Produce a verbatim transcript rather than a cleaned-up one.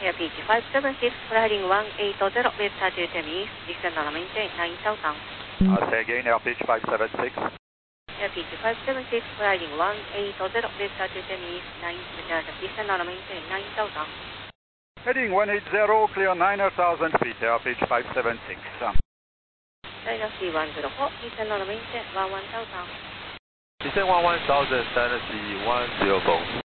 Air P H five seven six, flying one eight zero, Delta to Temis, descend on maintain nine thousand. Uh, say again, Air P H five seven six. Air P H five seven six, flying one eight zero, Delta to Temis, nine, descend on maintain nine thousand. Heading one eight zero, clear nine thousand feet, Air P H five seven six. China C one zero four, descend on maintain one one thousand. Descend one one thousand, China C one zero four.